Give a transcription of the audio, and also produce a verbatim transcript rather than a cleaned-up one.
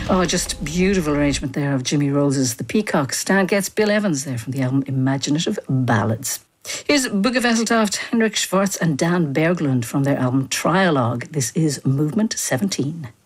Oh, just beautiful arrangement there of Jimmy Rose's The Peacock. Stan Getz, Bill Evans there from the album Imaginative Ballads. Here's Bugge Vesseltoft, Henrik Schwartz and Dan Berglund from their album Trialogue. This is Movement seventeen.